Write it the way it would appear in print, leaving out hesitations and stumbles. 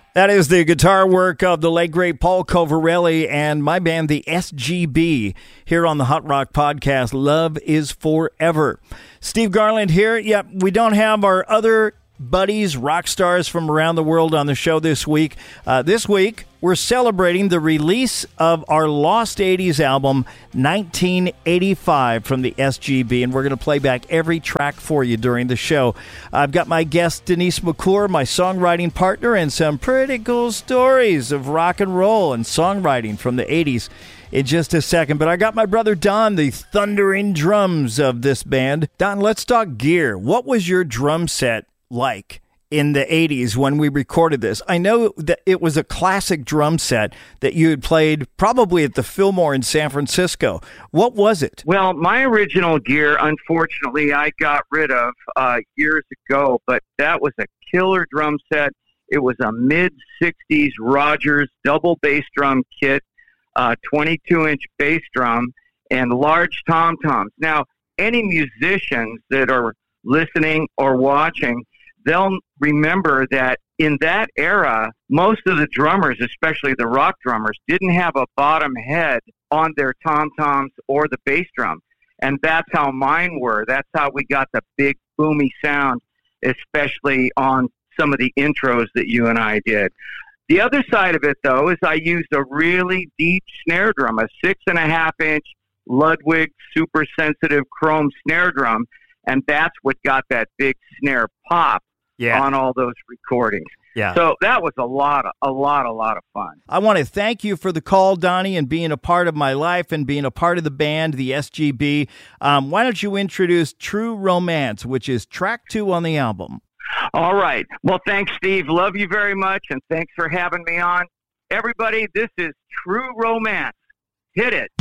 That is the guitar work of the late, great Paul Covarelli and my band, the SGB, here on the Hot Rock Podcast, Love is Forever. Steve Garland here. Yep, we don't have our other buddies, rock stars from around the world on the show this week. This week, we're celebrating the release of our Lost 80s album, 1985, from the SGB, and we're going to play back every track for you during the show. I've got my guest, Denise McClure, my songwriting partner, and some pretty cool stories of rock and roll and songwriting from the 80s in just a second. But I got my brother Don, the thundering drums of this band. Don, let's talk gear. What was your drum set like in the 80s when we recorded this? I know that it was a classic drum set that you had played probably at the Fillmore in San Francisco. What was it? Well, my original gear, unfortunately, I got rid of years ago, but that was a killer drum set. It was a mid-60s Rogers double bass drum kit, 22-inch bass drum, and large tom-toms. Now, any musicians that are listening or watching, they'll remember that in that era, most of the drummers, especially the rock drummers, didn't have a bottom head on their tom-toms or the bass drum. And that's how mine were. That's how we got the big boomy sound, especially on some of the intros that you and I did. The other side of it, though, is I used a really deep snare drum, a 6.5-inch Ludwig super sensitive chrome snare drum. And that's what got that big snare pop on all those recordings. Yeah. So that was a lot of fun. I want to thank you for the call, Donnie, and being a part of my life and being a part of the band, the SGB. Why don't you introduce True Romance, which is track 2 on the album? All right. Well, thanks, Steve. Love you very much, and thanks for having me on. Everybody, this is True Romance. Hit it.